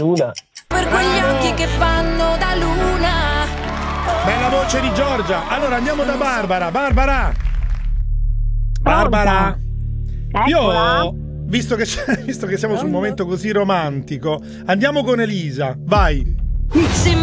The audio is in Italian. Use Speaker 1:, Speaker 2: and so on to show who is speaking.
Speaker 1: Luna.
Speaker 2: Per quegli occhi che fanno da luna.
Speaker 3: Bella voce di Giorgia. Allora andiamo da Barbara. Barbara. Io, visto che siamo su un momento così romantico, andiamo con Elisa. Vai.